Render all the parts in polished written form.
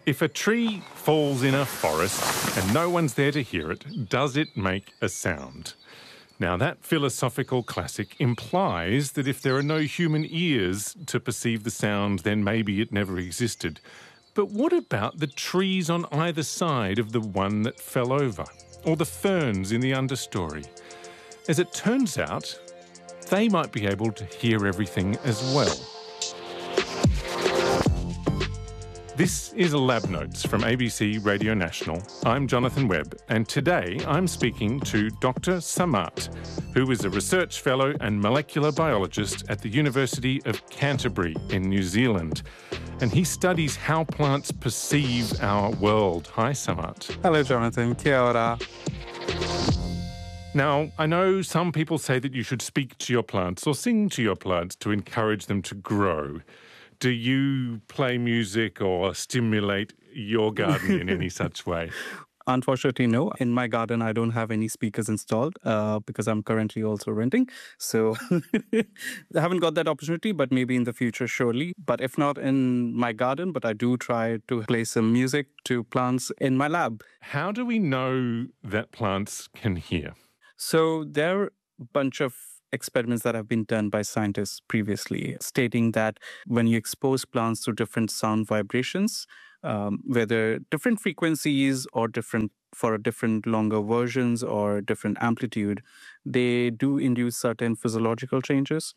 If a tree falls in a forest and no one's there to hear it, does it make a sound? Now, that philosophical classic implies that if there are no human ears to perceive the sound, then maybe it never existed. But what about the trees on either side of the one that fell over? Or the ferns in the understory? As it turns out, they might be able to hear everything as well. This is Lab Notes from ABC Radio National. I'm Jonathan Webb, and today I'm speaking to Dr. Samat, who is a research fellow and molecular biologist at the University of Canterbury in New Zealand. And he studies how plants perceive our world. Hi, Samat. Hello, Jonathan. Kia ora. Now, I know some people say that you should speak to your plants or sing to your plants to encourage them to grow. Do you play music or stimulate your garden in any such way? Unfortunately, no. In my garden, I don't have any speakers installed because I'm currently also renting. So I haven't got that opportunity, but maybe in the future, surely. But if not in my garden, but I do try to play some music to plants in my lab. How do we know that plants can hear? So there are a bunch of experiments that have been done by scientists previously, stating that when you expose plants to different sound vibrations, whether different frequencies or different longer versions or different amplitude, they do induce certain physiological changes.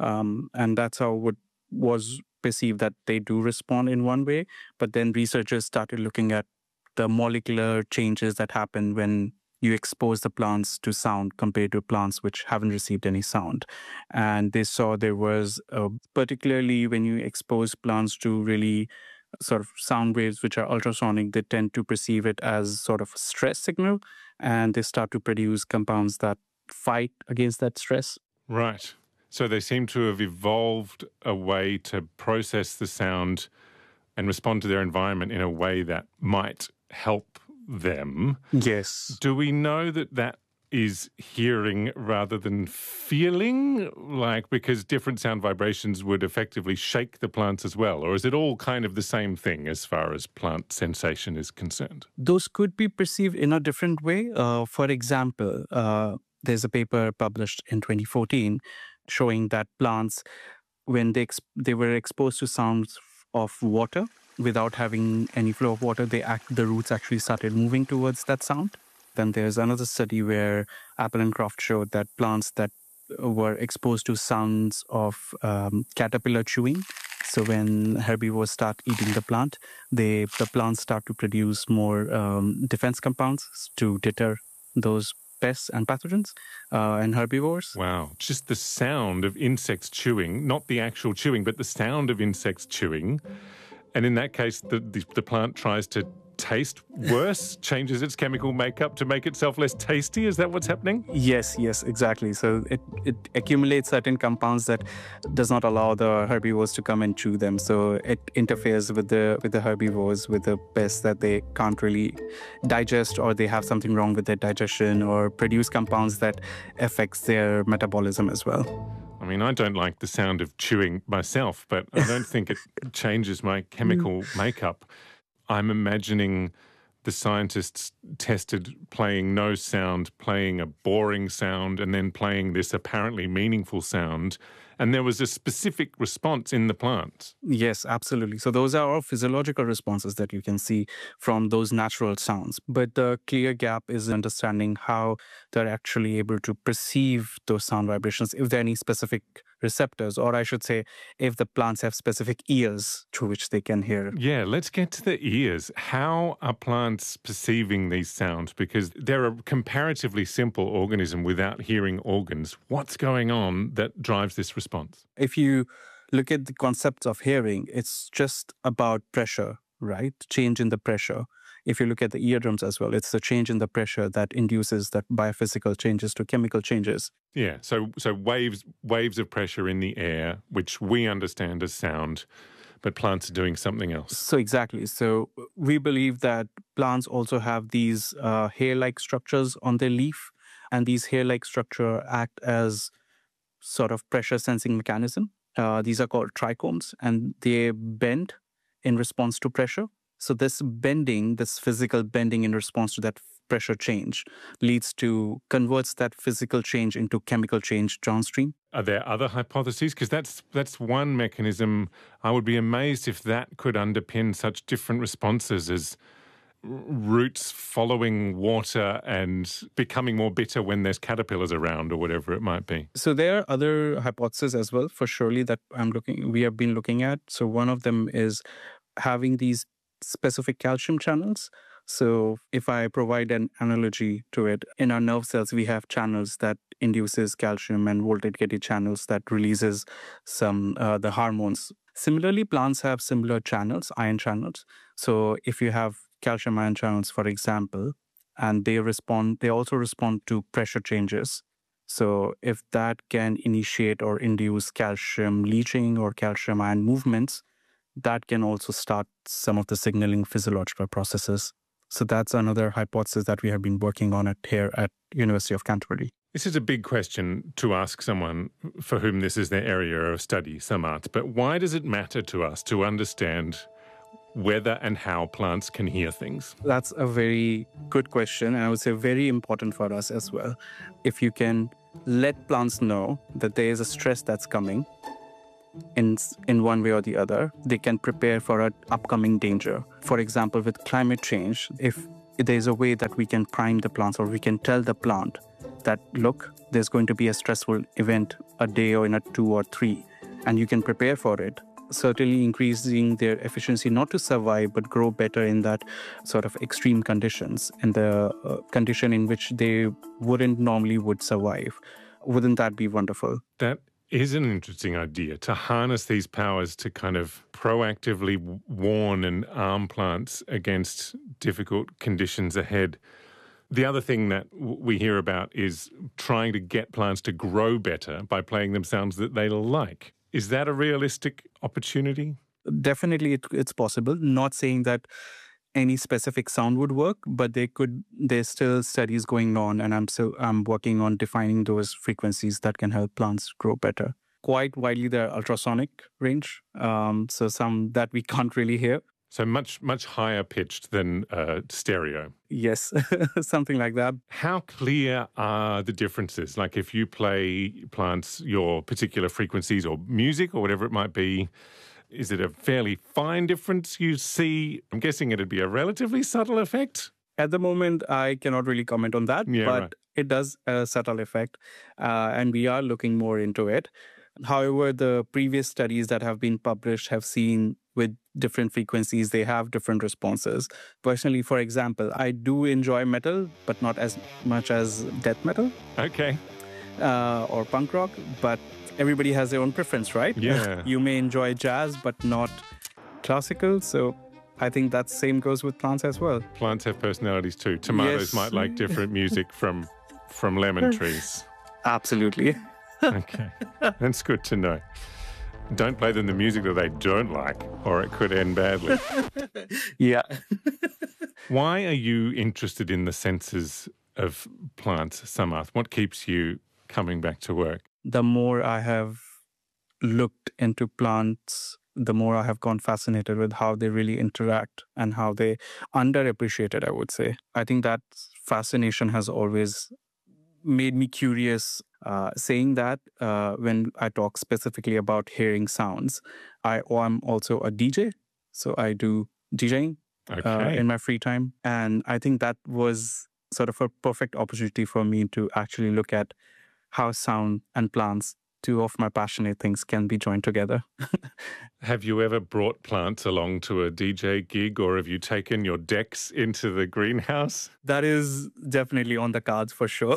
And that's how it was perceived that they do respond in one way. But then researchers started looking at the molecular changes that happen when you expose the plants to sound compared to plants which haven't received any sound. And they saw there was, particularly when you expose plants to really sort of sound waves which are ultrasonic, they tend to perceive it as sort of a stress signal, and they start to produce compounds that fight against that stress. Right. So they seem to have evolved a way to process the sound and respond to their environment in a way that might help them. Yes. Do we know that that is hearing rather than feeling? Because different sound vibrations would effectively shake the plants as well? Or is it all kind of the same thing as far as plant sensation is concerned? Those could be perceived in a different way. For example, there's a paper published in 2014 showing that plants, when they were exposed to sounds of water, without having any flow of water, the roots actually started moving towards that sound. Then there's another study where Apple and Croft showed that plants that were exposed to sounds of caterpillar chewing, so when herbivores start eating the plant, the plants start to produce more defense compounds to deter those pests and pathogens and herbivores. Wow. Just the sound of insects chewing, not the actual chewing, but the sound of insects chewing. And in that case, the plant tries to taste worse, changes its chemical makeup to make itself less tasty. Is that what's happening? Yes, exactly. So it accumulates certain compounds that does not allow the herbivores to come and chew them. So it interferes with the herbivores, with the pests that they can't really digest, or they have something wrong with their digestion, or produce compounds that affects their metabolism as well. I mean, I don't like the sound of chewing myself, but I don't think it changes my chemical makeup. I'm imagining the scientists tested playing no sound, playing a boring sound, and then playing this apparently meaningful sound, and there was a specific response in the plants. Yes, absolutely. So those are all physiological responses that you can see from those natural sounds. But the clear gap is understanding how they're actually able to perceive those sound vibrations, if there are any specific receptors, or I should say, if the plants have specific ears through which they can hear. Yeah, let's get to the ears. How are plants perceiving these sounds? Because they're a comparatively simple organism without hearing organs. What's going on that drives this response? If you look at the concepts of hearing, it's just about pressure, right? Change in the pressure. If you look at the eardrums as well, it's the change in the pressure that induces that biophysical changes to chemical changes. Yeah, so waves of pressure in the air, which we understand as sound, but plants are doing something else. So exactly. So we believe that plants also have these hair-like structures on their leaf, and these hair-like structure act as sort of pressure sensing mechanism. These are called trichomes, and they bend in response to pressure. So this bending, this physical bending in response to that pressure change converts that physical change into chemical change downstream. Are there other hypotheses? Because that's one mechanism. I would be amazed if that could underpin such different responses as roots following water and becoming more bitter when there's caterpillars around or whatever it might be. So there are other hypotheses as well, for surely, that we have been looking at. So one of them is having these specific calcium channels. So if I provide an analogy to it, in our nerve cells, we have channels that induces calcium and voltage-gated channels that releases the hormones. Similarly, plants have similar channels, ion channels. So if you have calcium ion channels, for example, and they also respond to pressure changes. So if that can initiate or induce calcium leaching or calcium ion movements, that can also start some of the signaling physiological processes. So that's another hypothesis that we have been working on here at University of Canterbury. This is a big question to ask someone for whom this is their area of study, Samarth, but why does it matter to us to understand whether and how plants can hear things? That's a very good question, and I would say very important for us as well. If you can let plants know that there is a stress that's coming in one way or the other, they can prepare for an upcoming danger. For example, with climate change, if there's a way that we can prime the plants, or we can tell the plant that, look, there's going to be a stressful event a day or in a 2 or 3, and you can prepare for it, certainly increasing their efficiency not to survive but grow better in that sort of extreme conditions, and the condition in which they wouldn't normally would survive. Wouldn't that be wonderful? That is an interesting idea, to harness these powers to kind of proactively warn and arm plants against difficult conditions ahead. The other thing that we hear about is trying to get plants to grow better by playing them sounds that they like. Is that a realistic opportunity? Definitely it's possible. Not saying that any specific sound would work, but there's still studies going on, and I'm working on defining those frequencies that can help plants grow better. Quite widely, they're ultrasonic range, so some that we can't really hear. So much higher pitched than stereo. Yes, something like that. How clear are the differences? Like if you play plants your particular frequencies or music or whatever it might be, is it a fairly fine difference you see? I'm guessing it'd be a relatively subtle effect. At the moment, I cannot really comment on that, but right. It does a subtle effect, and we are looking more into it. However, the previous studies that have been published have seen with different frequencies, they have different responses. Personally, for example, I do enjoy metal, but not as much as death metal. Okay. Or punk rock, but everybody has their own preference, right? Yeah. You may enjoy jazz, but not classical. So I think that same goes with plants as well. Plants have personalities too. Tomatoes might like different music from lemon trees. Absolutely. Okay. That's good to know. Don't play them the music that they don't like, or it could end badly. Yeah. Why are you interested in the senses of plants, Samarth? What keeps you coming back to work? The more I have looked into plants, the more I have gone fascinated with how they really interact and how they underappreciated, I would say. I think that fascination has always made me curious. Saying that, when I talk specifically about hearing sounds, I'm also a DJ, so I do DJing in my free time. And I think that was sort of a perfect opportunity for me to actually look at how sound and plants, two of my passionate things, can be joined together. Have you ever brought plants along to a DJ gig, or have you taken your decks into the greenhouse? That is definitely on the cards for sure.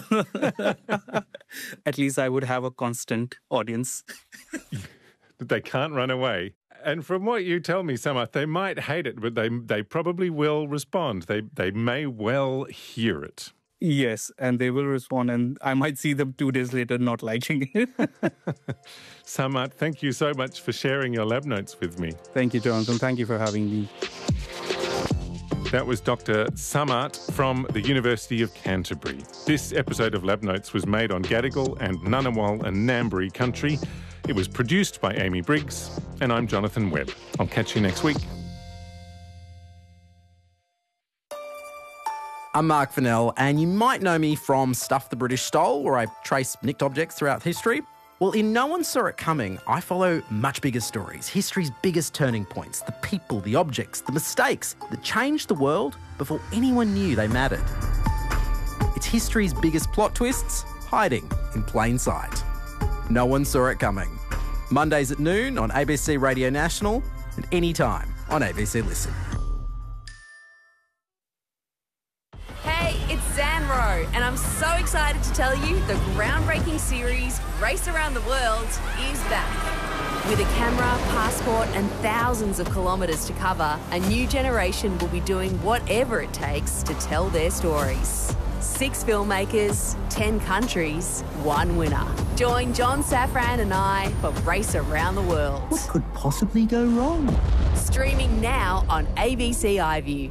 At least I would have a constant audience. They can't run away. And from what you tell me, Samarth, they might hate it, but they probably will respond. They may well hear it. Yes, and they will respond, and I might see them 2 days later not liking it. Samarth, thank you so much for sharing your lab notes with me. Thank you, Jonathan. Thank you for having me. That was Dr. Samarth from the University of Canterbury. This episode of Lab Notes was made on Gadigal and Ngunnawal and Ngambri country. It was produced by Amy Briggs, and I'm Jonathan Webb. I'll catch you next week. I'm Mark Fennell, and you might know me from Stuff the British Stole, where I trace nicked objects throughout history. Well, in No One Saw It Coming, I follow much bigger stories, history's biggest turning points, the people, the objects, the mistakes that changed the world before anyone knew they mattered. It's history's biggest plot twists, hiding in plain sight. No One Saw It Coming. Mondays at noon on ABC Radio National and anytime on ABC Listen. Hey, it's Zanro, and I'm so excited to tell you the groundbreaking series Race Around the World is back. With a camera, passport and thousands of kilometres to cover, a new generation will be doing whatever it takes to tell their stories. 6 filmmakers, 10 countries, 1 winner. Join John Safran and I for Race Around the World. What could possibly go wrong? Streaming now on ABC iView.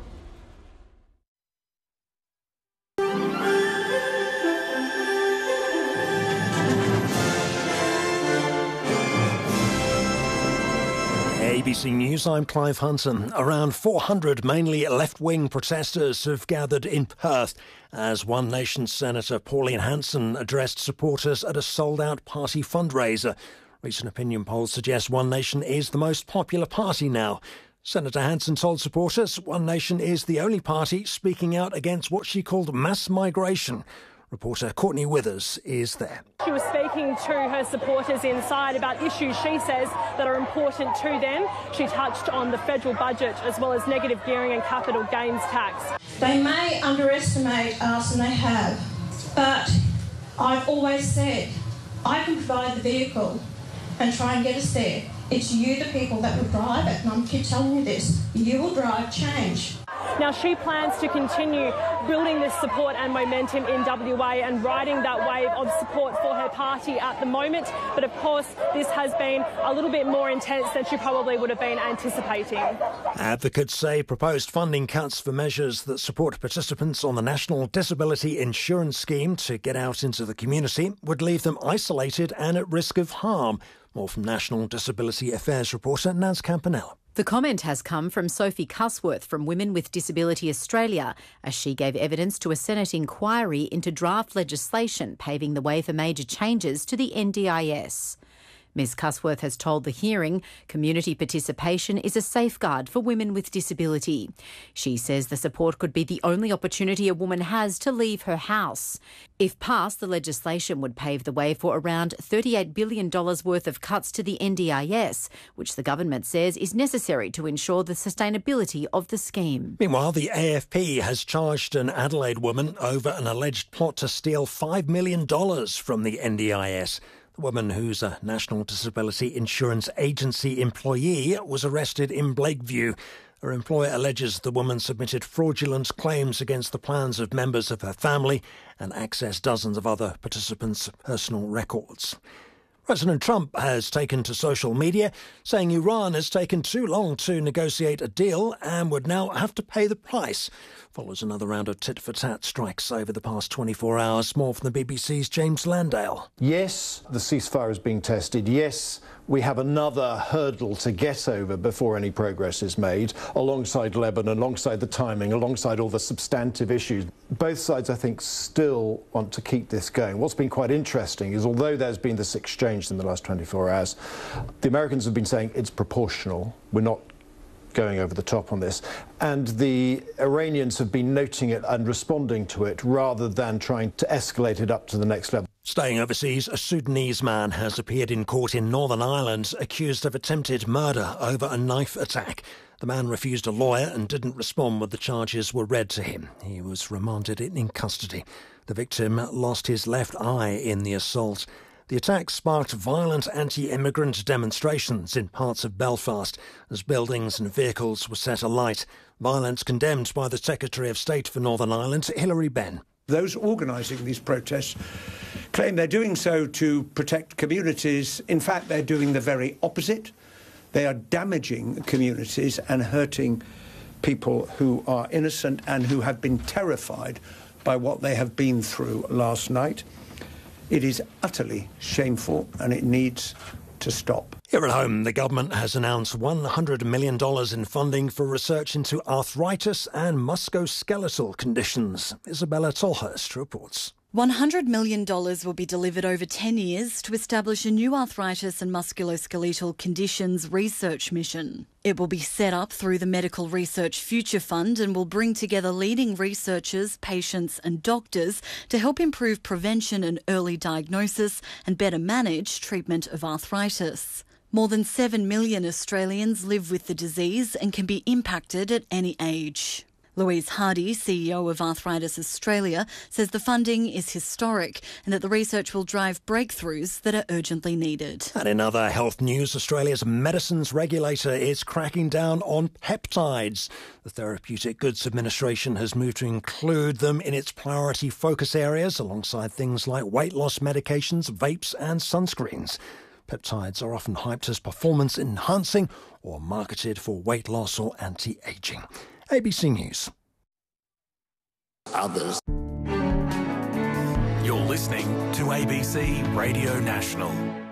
ABC News, I'm Clive Hunton. Around 400 mainly left-wing protesters have gathered in Perth as One Nation Senator Pauline Hanson addressed supporters at a sold-out party fundraiser. Recent opinion polls suggest One Nation is the most popular party now. Senator Hanson told supporters One Nation is the only party speaking out against what she called mass migration. Reporter Courtney Withers is there. She was speaking to her supporters inside about issues she says that are important to them. She touched on the federal budget as well as negative gearing and capital gains tax. They may underestimate us, and they have, but I've always said I can provide the vehicle and try and get us there. It's you, the people, that will drive it, and I'm keep telling you this. You will drive change. Now, she plans to continue building this support and momentum in WA and riding that wave of support for her party at the moment. But of course, this has been a little bit more intense than she probably would have been anticipating. Advocates say proposed funding cuts for measures that support participants on the National Disability Insurance Scheme to get out into the community would leave them isolated and at risk of harm. More from National Disability Affairs reporter Naz Campanella. The comment has come from Sophie Cusworth from Women with Disability Australia as she gave evidence to a Senate inquiry into draft legislation paving the way for major changes to the NDIS. Ms Cusworth has told the hearing community participation is a safeguard for women with disability. She says the support could be the only opportunity a woman has to leave her house. If passed, the legislation would pave the way for around $38 billion worth of cuts to the NDIS, which the government says is necessary to ensure the sustainability of the scheme. Meanwhile, the AFP has charged an Adelaide woman over an alleged plot to steal $5 million from the NDIS. The woman, who's a National Disability Insurance Agency employee, was arrested in Blakeview. Her employer alleges the woman submitted fraudulent claims against the plans of members of her family and accessed dozens of other participants' personal records. President Trump has taken to social media, saying Iran has taken too long to negotiate a deal and would now have to pay the price. Follows another round of tit-for-tat strikes over the past 24 hours. More from the BBC's James Landale. Yes, the ceasefire is being tested. Yes, we have another hurdle to get over before any progress is made, alongside Lebanon, alongside the timing, alongside all the substantive issues. Both sides, I think, still want to keep this going. What's been quite interesting is, although there's been this exchange in the last 24 hours, the Americans have been saying it's proportional. We're not going over the top on this. And the Iranians have been noting it and responding to it rather than trying to escalate it up to the next level. Staying overseas, a Sudanese man has appeared in court in Northern Ireland accused of attempted murder over a knife attack. The man refused a lawyer and didn't respond when the charges were read to him. He was remanded in custody. The victim lost his left eye in the assault. The attack sparked violent anti-immigrant demonstrations in parts of Belfast as buildings and vehicles were set alight. Violence condemned by the Secretary of State for Northern Ireland, Hilary Benn. Those organising these protests claim they're doing so to protect communities. In fact, they're doing the very opposite. They are damaging communities and hurting people who are innocent and who have been terrified by what they have been through last night. It is utterly shameful and it needs to stop. Here at home, the government has announced $100 million in funding for research into arthritis and musculoskeletal conditions. Isabella Tolhurst reports. $100 million will be delivered over 10 years to establish a new arthritis and musculoskeletal conditions research mission. It will be set up through the Medical Research Future Fund and will bring together leading researchers, patients and doctors to help improve prevention and early diagnosis and better manage treatment of arthritis. More than 7 million Australians live with the disease and can be impacted at any age. Louise Hardy, CEO of Arthritis Australia, says the funding is historic and that the research will drive breakthroughs that are urgently needed. And in other health news, Australia's medicines regulator is cracking down on peptides. The Therapeutic Goods Administration has moved to include them in its priority focus areas alongside things like weight loss medications, vapes and sunscreens. Peptides are often hyped as performance-enhancing or marketed for weight loss or anti-aging. ABC News. Others. You're listening to ABC Radio National.